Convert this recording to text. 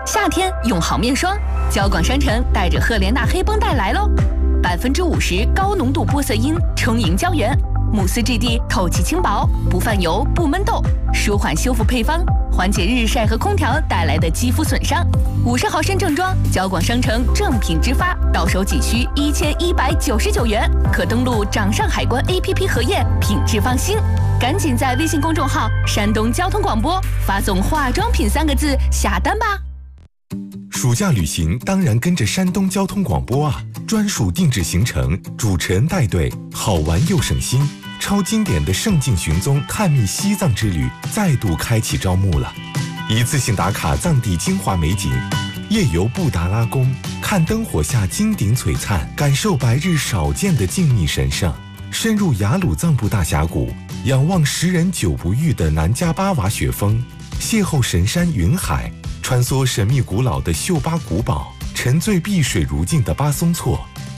夏天用好面霜，交广商城带着赫莲娜黑绷带来喽，50%高浓度玻色因充盈胶原，慕斯质地透气轻薄，不泛油不闷痘，舒缓修复配方，缓解日晒和空调带来的肌肤损伤。50毫升正装，交广商城正品直发，到手仅需1199元，可登录掌上海关 APP 核验，品质放心。赶紧在微信公众号“山东交通广播”发送“化妆品”3个字下单吧。 暑假旅行当然跟着山东交通广播啊！专属定制行程，主持人带队，好玩又省心。超经典的圣境寻踪探秘西藏之旅再度开启招募了，一次性打卡藏地精华美景，夜游布达拉宫，看灯火下金顶璀璨，感受白日少见的静谧神圣，深入雅鲁藏布大峡谷，仰望10人9不遇的南迦巴瓦雪峰，邂逅神山云海，穿梭神秘古老的秀巴古堡，沉醉碧水如镜的巴松措，